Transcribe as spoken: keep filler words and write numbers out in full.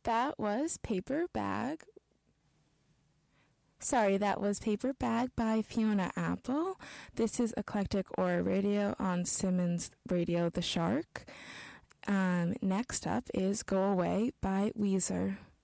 That was Paper Bag. Sorry, that was Paper Bag by Fiona Apple. This is Eclectic Aura Radio on Simmons Radio The Shark. Um, next up is Go Away by Weezer.